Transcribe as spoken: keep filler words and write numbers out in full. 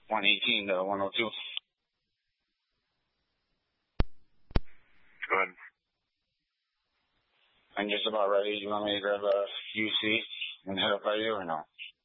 one eighteen to one oh two. Go ahead. I'm just about ready. You want me to grab a U C and head up by you or no?